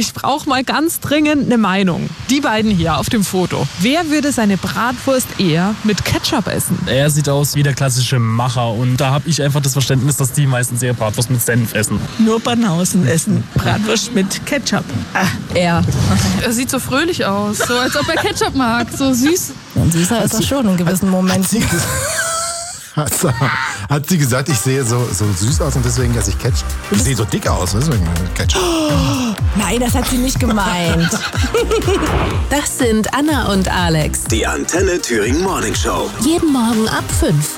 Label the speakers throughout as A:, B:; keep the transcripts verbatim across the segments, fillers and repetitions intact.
A: Ich brauche mal ganz dringend eine Meinung. Die beiden hier auf dem Foto. Wer würde seine Bratwurst eher mit Ketchup essen?
B: Er sieht aus wie der klassische Macher und da habe ich einfach das Verständnis, dass die meisten ihre Bratwurst mit Senf essen.
C: Nur Banausen essen Bratwurst mit Ketchup.
A: Ah, er.
D: Er sieht so fröhlich aus, so als ob er Ketchup mag, so süß.
E: Und süßer ist er schon in gewissen Momenten.
F: Hat, hat sie gesagt, ich sehe so, so süß aus und deswegen esse ich Ketchup? Ich sehe so dick aus, deswegen Ketchup.
E: Oh, nein, das hat sie nicht gemeint.
G: Das sind Anna und Alex.
H: Die Antenne Thüringen Morning Show.
G: Jeden Morgen ab fünf.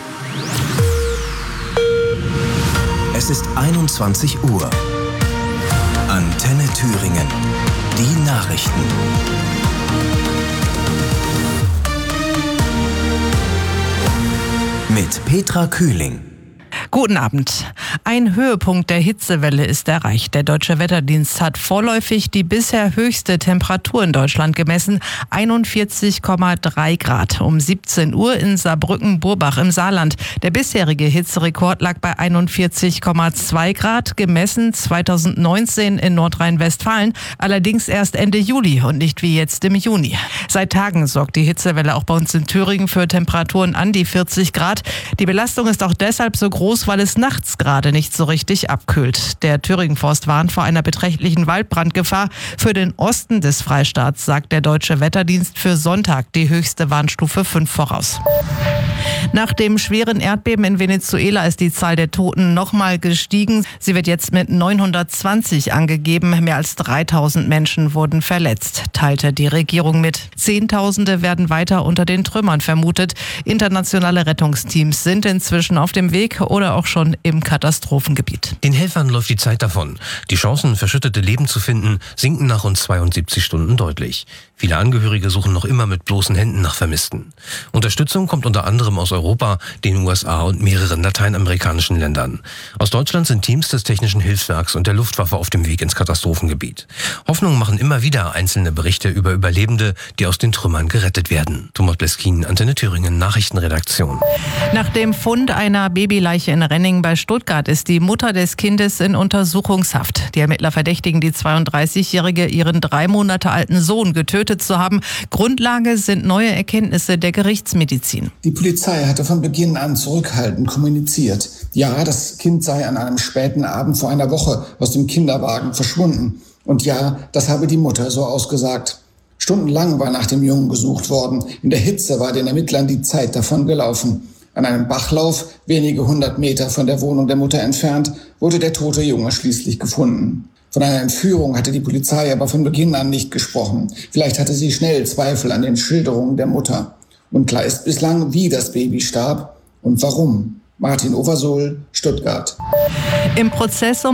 H: Es ist einundzwanzig Uhr. Antenne Thüringen. Die Nachrichten. Mit Petra Kühling.
I: Guten Abend. Ein Höhepunkt der Hitzewelle ist erreicht. Der Deutsche Wetterdienst hat vorläufig die bisher höchste Temperatur in Deutschland gemessen, einundvierzig Komma drei Grad. Um siebzehn Uhr in Saarbrücken-Burbach im Saarland. Der bisherige Hitzerekord lag bei einundvierzig Komma zwei Grad, gemessen zweitausendneunzehn in Nordrhein-Westfalen, allerdings erst Ende Juli und nicht wie jetzt im Juni. Seit Tagen sorgt die Hitzewelle auch bei uns in Thüringen für Temperaturen an die vierzig Grad. Die Belastung ist auch deshalb so groß, weil es nachts gerade nicht so richtig abkühlt. Der Thüringen-Forst warnt vor einer beträchtlichen Waldbrandgefahr. Für den Osten des Freistaats sagt der Deutsche Wetterdienst für Sonntag die höchste Warnstufe fünf voraus. Nach dem schweren Erdbeben in Venezuela ist die Zahl der Toten nochmal gestiegen. Sie wird jetzt mit neunhundertzwanzig angegeben. Mehr als dreitausend Menschen wurden verletzt, teilte die Regierung mit. Zehntausende werden weiter unter den Trümmern vermutet. Internationale Rettungsteams sind inzwischen auf dem Weg oder auch schon im Katastrophengebiet.
J: Den Helfern läuft die Zeit davon. Die Chancen, verschüttete Leben zu finden, sinken nach rund zweiundsiebzig Stunden deutlich. Viele Angehörige suchen noch immer mit bloßen Händen nach Vermissten. Unterstützung kommt unter anderem aus Europa, den U S A und mehreren lateinamerikanischen Ländern. Aus Deutschland sind Teams des Technischen Hilfswerks und der Luftwaffe auf dem Weg ins Katastrophengebiet. Hoffnung machen immer wieder einzelne Berichte über Überlebende, die aus den Trümmern gerettet werden. Thomas Bleskin, Antenne Thüringen, Nachrichtenredaktion.
I: Nach dem Fund einer Babyleiche in Renning bei Stuttgart ist die Mutter des Kindes in Untersuchungshaft. Die Ermittler verdächtigen die zweiunddreißigjährige, ihren drei Monate alten Sohn getötet zu haben. Grundlage sind neue Erkenntnisse der Gerichtsmedizin.
K: Die Polizei hatte von Beginn an zurückhaltend kommuniziert. Ja, das Kind sei an einem späten Abend vor einer Woche aus dem Kinderwagen verschwunden. Und ja, das habe die Mutter so ausgesagt. Stundenlang war nach dem Jungen gesucht worden. In der Hitze war den Ermittlern die Zeit davon gelaufen. An einem Bachlauf, wenige hundert Meter von der Wohnung der Mutter entfernt, wurde der tote Junge schließlich gefunden. Von einer Entführung hatte die Polizei aber von Beginn an nicht gesprochen. Vielleicht hatte sie schnell Zweifel an den Schilderungen der Mutter. Unklar ist bislang, wie das Baby starb und warum. Martin Oversohl, Stuttgart.
I: Im Prozess um